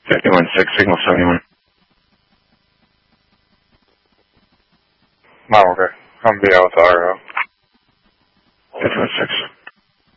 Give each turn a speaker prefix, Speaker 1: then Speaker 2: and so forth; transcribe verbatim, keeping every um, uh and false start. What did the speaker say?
Speaker 1: fifty-one six, signal seventy-one.
Speaker 2: Oh, okay. I'm B L with R O.
Speaker 1: fifty-one six.